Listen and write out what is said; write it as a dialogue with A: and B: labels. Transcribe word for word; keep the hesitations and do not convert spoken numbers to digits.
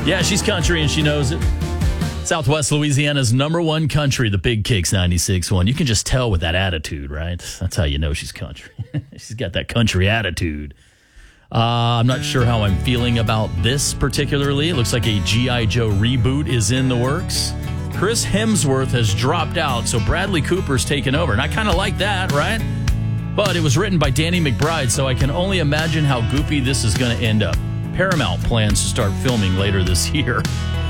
A: Yeah, she's country and she knows it. Southwest Louisiana's number one country, the Big Kicks ninety-six point one. You can just tell with that attitude, right? That's how you know she's country. She's got that country attitude. Uh, I'm not sure how I'm feeling about this particularly. It looks like a G I. Joe reboot is in the works. Chris Hemsworth has dropped out, so Bradley Cooper's taken over. And I kind of like that, right? But it was written by Danny McBride, so I can only imagine how goofy this is going to end up. Paramount plans to start filming later this year.